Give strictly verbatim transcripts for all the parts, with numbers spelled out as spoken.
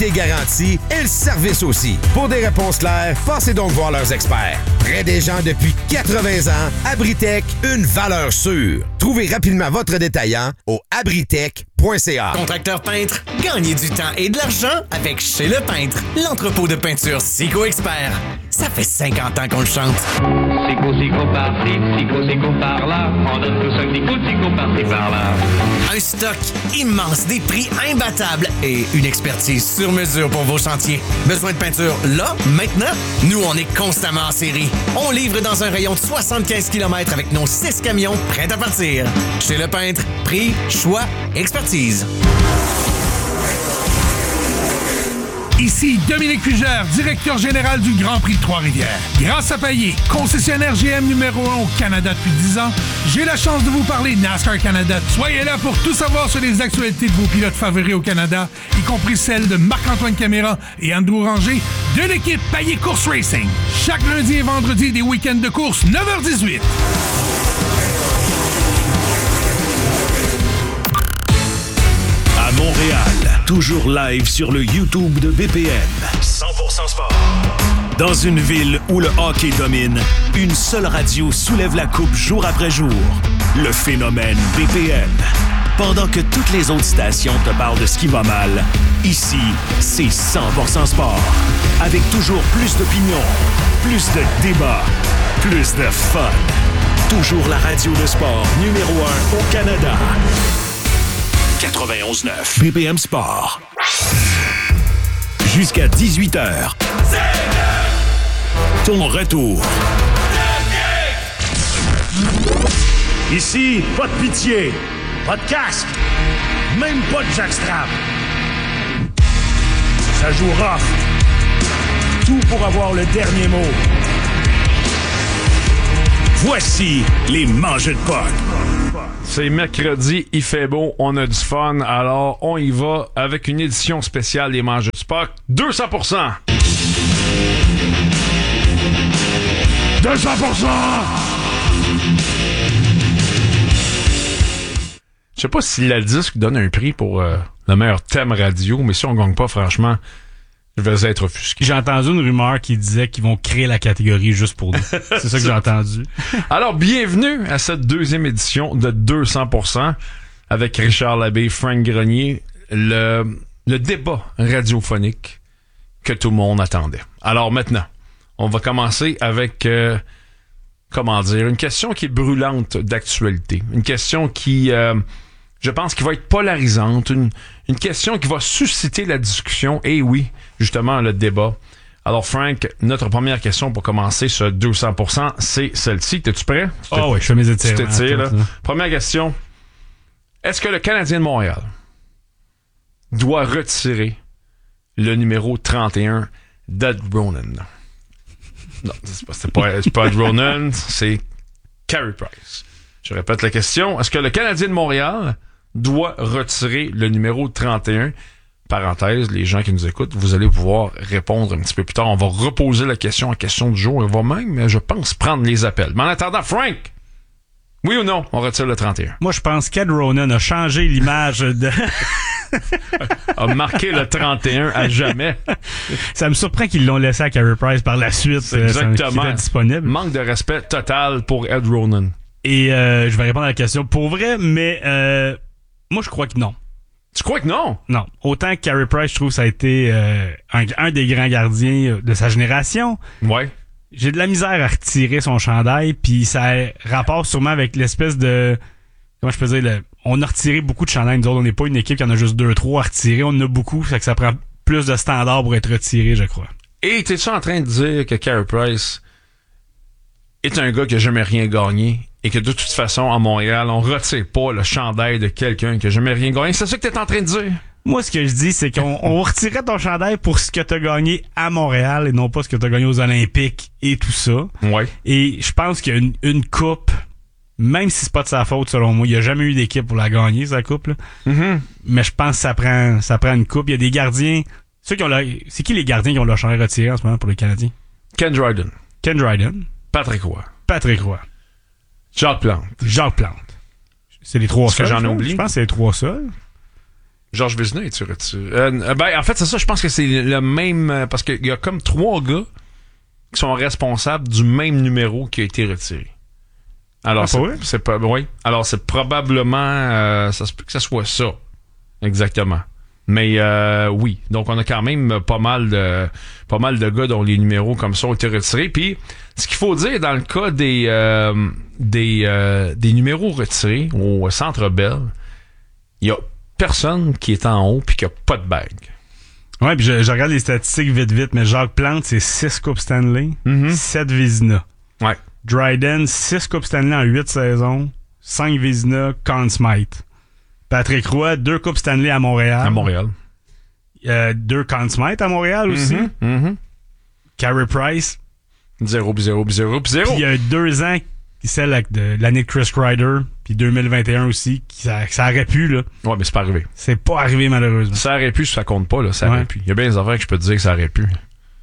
qualité garantie et le service aussi. Pour des réponses claires, passez donc voir leurs experts. Près des gens depuis quatre-vingts ans, Abritech, une valeur sûre. Trouvez rapidement votre détaillant au abritech point c a. Contracteur peintre, gagnez du temps et de l'argent avec Chez Le Peintre, l'entrepôt de peinture Sico Expert. Ça fait cinquante ans qu'on le chante. Sico, Sico par-ci, Sico, Sico par-là. On donne tout ça, Sico, Sico par-ci, par-là. Un stock immense, des prix imbattables et une expertise sur mesure pour vos chantiers. Besoin de peinture là, maintenant? Nous, on est constamment en série. On livre dans un rayon de soixante-quinze kilomètres avec nos six camions prêts à partir. Chez Le Peintre, prix, choix, expertise. Ici Dominique Fugère, directeur général du Grand Prix de Trois-Rivières. Grâce à Payet, concessionnaire G M numéro un au Canada depuis dix ans, j'ai la chance de vous parler NASCAR Canada. Soyez là pour tout savoir sur les actualités de vos pilotes favoris au Canada, y compris celles de Marc-Antoine Caméra et Andrew Ranger de l'équipe Payet Course Racing. Chaque lundi et vendredi des week-ends de course, neuf heures dix-huit. À Montréal, toujours live sur le YouTube de B P M. cent pour cent sport. Dans une ville où le hockey domine, une seule radio soulève la coupe jour après jour. Le phénomène B P M. Pendant que toutes les autres stations te parlent de ce qui va mal, ici, c'est cent pour cent sport. Avec toujours plus d'opinions, plus de débats, plus de fun. Toujours la radio de sport numéro un au Canada. quatre-vingt-onze neuf B P M Sport. Jusqu'à dix-huit heures. Ton retour. Ici, pas de pitié, pas de casque, même pas de jackstrap. Ça joue rough. Tout pour avoir le dernier mot. Voici les mangeux de potes. C'est mercredi, il fait beau, on a du fun, alors on y va avec une édition spéciale des Mangeux de Spock, deux cents pour cent. deux cents pour cent! Je sais pas si la disque donne un prix pour euh, le meilleur thème radio, mais si on gagne pas, franchement, je vais être offusqué. J'ai entendu une rumeur qui disait qu'ils vont créer la catégorie juste pour nous. C'est ça que j'ai entendu. Alors, bienvenue à cette deuxième édition de deux cents pour cent avec Richard Labbé, Frank Grenier, le, le débat radiophonique que tout le monde attendait. Alors maintenant, on va commencer avec, euh, comment dire, une question qui est brûlante d'actualité. Une question qui, euh, je pense, qui va être polarisante. Une, une question qui va susciter la discussion. Et oui, justement, le débat. Alors, Frank, notre première question pour commencer ce deux cents pour cent, c'est celle-ci. T'es-tu prêt? Ah oh oui, je fais mes étirements. Tu t'étires, là. Première question. Est-ce que le Canadien de Montréal doit retirer le numéro trente et un d'Ed Ronan? Non, c'est pas, c'est pas, c'est pas Ed Ronan, c'est Carey Price. Je répète la question. Est-ce que le Canadien de Montréal doit retirer le numéro trente et un? Parenthèse, les gens qui nous écoutent, vous allez pouvoir répondre un petit peu plus tard. On va reposer la question en question du jour. On va même, je pense, prendre les appels. Mais en attendant, Frank, oui ou non, on retire le trente et un? Moi, je pense qu'Ed Ronan a changé l'image de... a marqué le trente et un à jamais. Ça me surprend qu'ils l'ont laissé à Carey Price par la suite. C'est exactement. Euh, disponible. Manque de respect total pour Ed Ronan. Et euh, je vais répondre à la question pour vrai, mais euh, moi, je crois que non. Tu crois que non? Non. Autant que Carey Price, je trouve que ça a été euh, un, un des grands gardiens de sa génération. Ouais. J'ai de la misère à retirer son chandail, puis ça rapporte sûrement avec l'espèce de... Comment je peux dire? Le, on a retiré beaucoup de chandails. Nous autres, on n'est pas une équipe qui en a juste deux, trois à retirer. On en a beaucoup, ça fait que ça prend plus de standards pour être retiré, je crois. Et t'es-tu en train de dire que Carey Price est un gars qui a jamais rien gagné et que de toute façon, à Montréal, on retire pas le chandail de quelqu'un qui a jamais rien gagné? C'est ça que t'es en train de dire? Moi, ce que je dis, c'est qu'on on retirait ton chandail pour ce que t'as gagné à Montréal et non pas ce que t'as gagné aux Olympiques et tout ça. Ouais. Et je pense qu'il y a une, une coupe, même si c'est pas de sa faute, selon moi, il y a jamais eu d'équipe pour la gagner, sa coupe, là. Mm-hmm. Mais je pense que ça prend, ça prend une coupe. Il y a des gardiens, ceux qui ont leur, c'est qui les gardiens qui ont leur chandail retiré en ce moment pour les Canadiens? Ken Dryden. Ken Dryden. Patrick Roy. Patrick Roy. Jacques Plante. Jacques Plante. C'est les trois Est-ce seuls. que j'en oublie? Je pense que c'est les trois seuls. Georges Vézina est-tu retiré? Euh, ben, en fait, c'est ça, je pense que c'est le même... Parce qu'il y a comme trois gars qui sont responsables du même numéro qui a été retiré. Alors, ah, c'est, pas vrai? c'est pas... Oui. Alors, c'est probablement... Euh, ça se peut que ça soit ça. Exactement. Mais euh, oui, donc on a quand même pas mal de pas mal de gars dont les numéros comme ça ont été retirés. Puis ce qu'il faut dire dans le cas des euh, des euh, des numéros retirés au Centre Bell, il y a personne qui est en haut puis qui a pas de bague. Ouais, puis je, je regarde les statistiques vite vite, mais Jacques Plante c'est six coupes Stanley, Mm-hmm. sept Vézina. Ouais. Dryden six coupes Stanley en huit saisons, cinq Vézina, Conn Smythe. Patrick Roy, deux coupes Stanley à Montréal. À Montréal. Euh, deux Conn Smythe à Montréal aussi. Mm-hmm. Mm-hmm. Carey Price. Zéro, puis zéro, puis zéro, puis zéro. Puis il y a deux ans, celle avec de l'année de Chris Kreider, puis deux mille vingt et un aussi, qui, ça, ça aurait pu, là. Ouais, mais c'est pas arrivé. C'est pas arrivé, malheureusement. Ça aurait pu, ça compte pas, là. Ça Ouais. aurait pu. Il y a bien des affaires que je peux te dire que ça aurait pu.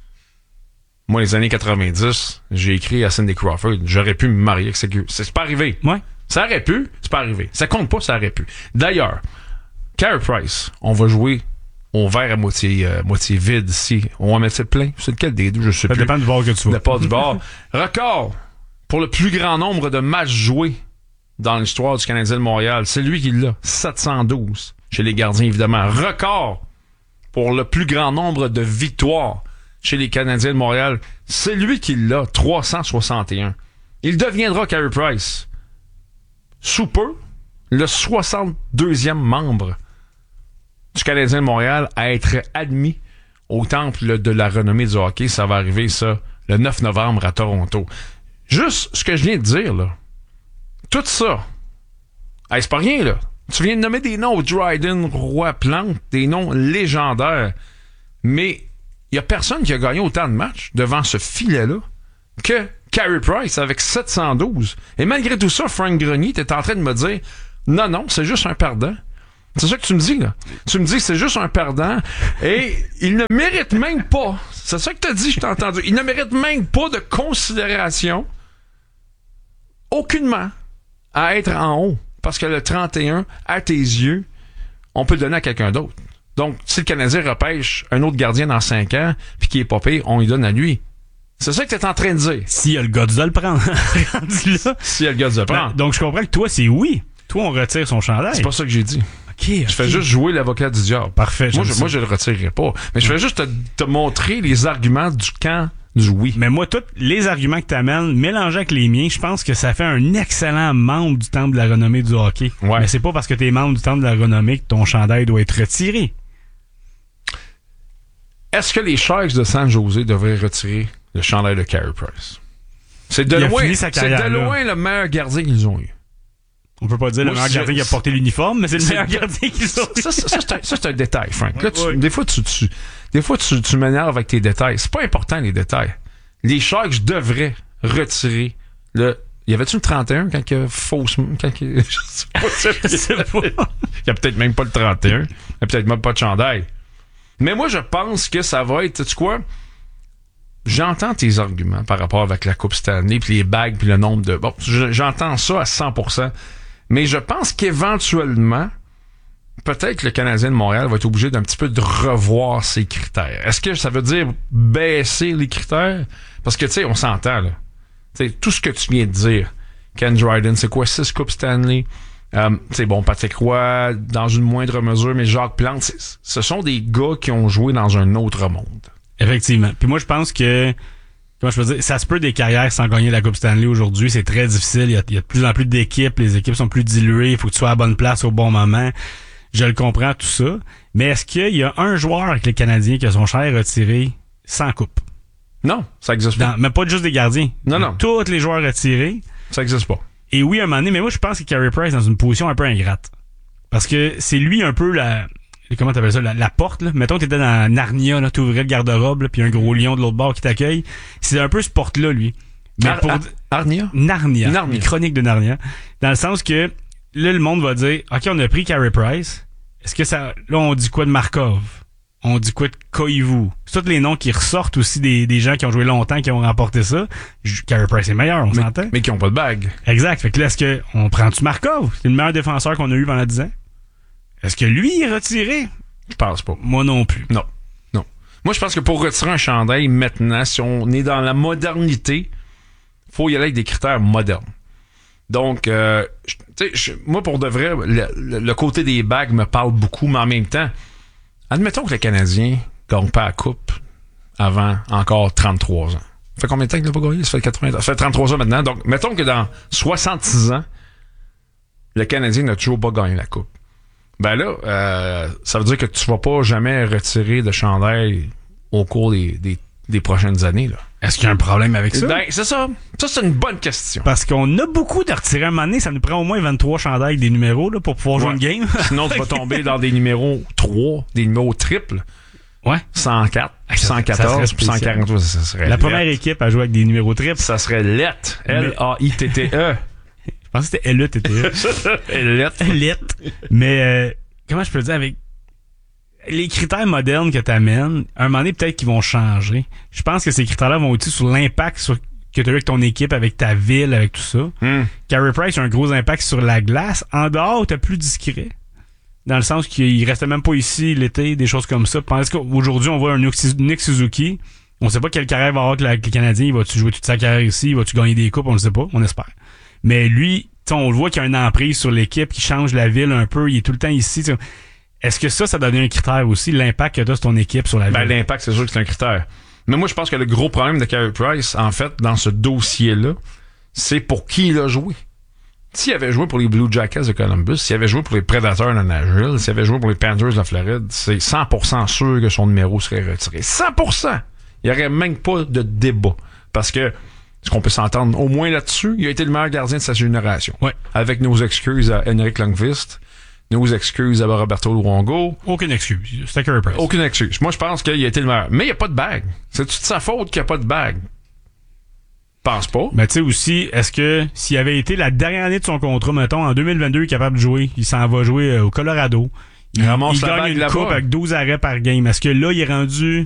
Moi, les années quatre-vingt-dix, j'ai écrit à Cindy Crawford, j'aurais pu me marier avec Ségur. C'est, c'est pas arrivé. Ouais. Ça aurait pu, c'est pas arrivé. Ça compte pas, ça aurait pu. D'ailleurs, Carey Price, on va jouer au verre à moitié, euh, moitié vide ici. On va mettre ça plein. C'est lequel des deux, je sais Ça plus. dépend du bord que tu vas. Le pas du bord. Record pour le plus grand nombre de matchs joués dans l'histoire du Canadien de Montréal. C'est lui qui l'a. sept cent douze chez les gardiens, évidemment. Record pour le plus grand nombre de victoires chez les Canadiens de Montréal. C'est lui qui l'a. trois cent soixante et un. Il deviendra, Carey Price, sous peu, le soixante-deuxième membre du Canadien de Montréal à être admis au temple de la renommée du hockey. Ça va arriver, ça, le neuf novembre à Toronto. Juste ce que je viens de dire, là. Tout ça. Hey, c'est pas rien, là. Tu viens de nommer des noms, Dryden, Roy, Plante, des noms légendaires. Mais il y a personne qui a gagné autant de matchs devant ce filet-là que Carey Price avec sept cent douze. Et malgré tout ça, Frank Grenier, t'es en train de me dire non, non, c'est juste un perdant. C'est ça que tu me dis, là. Tu me dis que c'est juste un perdant et il ne mérite même pas. C'est ça que t'as dit, je t'ai entendu. Il ne mérite même pas de considération, aucunement, à être en haut. Parce que le trente et un, à tes yeux, on peut le donner à quelqu'un d'autre. Donc, si le Canadien repêche un autre gardien dans cinq ans, puis qui est pas pire, on lui donne à lui. C'est ça que t'es en train de dire. S'il y a le gars de le prendre. Rendu là. S'il y a le gars de le prendre. Ben, donc, je comprends que toi, c'est oui. Toi, on retire son chandail. C'est pas ça que j'ai dit. OK, okay. Je fais juste jouer l'avocat du diable. Parfait. Moi, je, moi, je le retirerai pas. Mais je fais juste te, te montrer les arguments du camp du oui. Mais moi, tous les arguments que t'amènes, mélangés avec les miens, je pense que ça fait un excellent membre du Temple de la renommée du hockey. Ouais. Mais c'est pas parce que t'es membre du Temple de la renommée que ton chandail doit être retiré. Est-ce que les Sharks de San Jose devraient retirer le chandail de Carey Price? C'est de Il a loin, fini sa c'est carrière, de là. loin le meilleur gardien qu'ils ont eu. On peut pas dire Moi, le meilleur je- gardien qui a porté l'uniforme, mais c'est le c'est- meilleur gardien qu'ils ont eu. Ça, ça, ça, c'est un, ça, c'est un détail, Frank. Là, tu- Ouais. Des fois, tu, tu, des fois, tu, tu m'énerves avec tes détails. C'est pas important, les détails. Les Sharks devraient retirer le... Y avait-tu le trente et un quand il y a faussement... Quand il... Je sais pas. Je sais pas. Il y a peut-être même pas le trente et un. Il y a peut-être même pas de chandail. Mais moi, je pense que ça va être... Tu sais quoi? J'entends tes arguments par rapport avec la Coupe Stanley, puis les bagues, puis le nombre de... Bon, je- j'entends ça à cent pour cent. Mais je pense qu'éventuellement, peut-être que le Canadien de Montréal va être obligé d'un petit peu de revoir ses critères. Est-ce que ça veut dire baisser les critères? Parce que, tu sais, on s'entend, là. Tu sais, tout ce que tu viens de dire, Ken Dryden, c'est quoi, six Coupes Stanley? Euh, c'est bon, Patrick Roy, dans une moindre mesure, mais Jacques Plante, c'est- ce sont des gars qui ont joué dans un autre monde. Effectivement. Puis moi, je pense que, comment je peux dire, ça se peut des carrières sans gagner la Coupe Stanley aujourd'hui. C'est très difficile. Il y a, il y a de plus en plus d'équipes. Les équipes sont plus diluées. Il faut que tu sois à la bonne place au bon moment. Je le comprends, tout ça. Mais est-ce qu'il y a un joueur avec les Canadiens qui a son chandail retiré sans coupe? Non, ça existe pas. Dans, mais pas juste des gardiens. Non, non. Tous les joueurs retirés. Ça existe pas. Et oui, à un moment donné, mais moi, je pense que Carey Price est dans une position un peu ingrate. Parce que c'est lui un peu la... Comment t'appelles ça? La, la porte, là. Mettons que t'étais dans Narnia, là, t'ouvrais le garde-robe, là, puis un gros lion de l'autre bord qui t'accueille. C'est un peu ce porte-là, lui. Mais Ar- pour... Ar- Arnia? Narnia. Narnia. Les chroniques de Narnia. Dans le sens que, là, le monde va dire, OK, on a pris Carey Price. Est-ce que ça... Là, on dit quoi de Markov? On dit quoi de Koivu? C'est tous les noms qui ressortent aussi des, des gens qui ont joué longtemps, qui ont remporté ça. J- Carey Price est meilleur, on Mais, s'entend? mais qui ont pas de bague. Exact. Fait que là, est-ce que on prend-tu Markov? C'est le meilleur défenseur qu'on a eu pendant dix ans? Est-ce que lui il est retiré? Je pense pas. Moi non plus. Non. Non. Moi, je pense que pour retirer un chandail, maintenant, si on est dans la modernité, faut y aller avec des critères modernes. Donc, euh, tu sais, moi, pour de vrai, le, le, le côté des bagues me parle beaucoup, mais en même temps, admettons que le Canadien gagne pas la coupe avant encore trente-trois ans. Ça fait combien de temps qu'il n'a pas gagné? Ça fait quatre-vingts ans. Ça fait trente-trois ans maintenant. Donc, mettons que dans soixante-six ans, le Canadien n'a toujours pas gagné la coupe. Ben là, euh, ça veut dire que tu vas pas jamais retirer de chandail au cours des, des, des prochaines années, là. Est-ce qu'il y a un problème avec ça? Ben, c'est ça. Ça, c'est une bonne question. Parce qu'on a beaucoup de retirer un moment donné. Ça nous prend au moins vingt-trois chandails avec des numéros là, pour pouvoir jouer Ouais. une game. Sinon, tu vas tomber dans des numéros trois, des numéros triples. Ouais. cent quatre, Ah, ça- cent quatorze, ça puis serait cent quarante-trois. Ça serait La première lettre. équipe à jouer avec des numéros triples. Ça serait lettre. L A I T T E. Je pense que c'était L E T T E. lettre. Lettre. Mais, euh, comment je peux le dire, avec les critères modernes que tu amènes, à un moment donné, peut-être qu'ils vont changer. Je pense que ces critères-là vont aussi sur l'impact sur, que tu as eu avec ton équipe, avec ta ville, avec tout ça. Mm. Carey Price a un gros impact sur la glace. En dehors, tu es plus discret. Dans le sens qu'il restait même pas ici l'été, des choses comme ça. Parce qu'aujourd'hui, on voit un Nick Suzuki. On sait pas quelle carrière va avoir que, la, que le Canadien. Il va-tu jouer toute sa carrière ici? Il va-tu gagner des coupes? On le sait pas. On espère. Mais lui, on le voit qu'il y a une emprise sur l'équipe, qui change la ville un peu. Il est tout le temps ici. T'sais. Est-ce que ça, ça donne un critère aussi, l'impact que tu as sur ton équipe sur la Ben, ville? l'impact, c'est sûr que c'est un critère. Mais moi, je pense que le gros problème de Carey Price, en fait, dans ce dossier-là, c'est pour qui il a joué. S'il avait joué pour les Blue Jackets de Columbus, s'il avait joué pour les Predators de Nashville, s'il avait joué pour les Panthers de Floride, c'est cent pour cent sûr que son numéro serait retiré. cent pour cent! Il n'y aurait même pas de débat. Parce que, est-ce qu'on peut s'entendre au moins là-dessus? Il a été le meilleur gardien de sa génération. Ouais. Avec nos excuses à Henrik Lundqvist, nos excuses à Roberto Luongo. Aucune excuse. C'était Carey Price. Aucune excuse. Moi, je pense qu'il a été le meilleur. Mais il n'y a pas de bague. C'est toute sa faute qu'il n'y a pas de bague. Pense pas. Mais tu sais aussi, est-ce que s'il avait été la dernière année de son contrat, mettons, en deux mille vingt-deux, il est capable de jouer, il s'en va jouer euh, au Colorado. Il, Il ramasse il la gagne bague une là-bas. coupe avec douze arrêts par game. Est-ce que là, il est rendu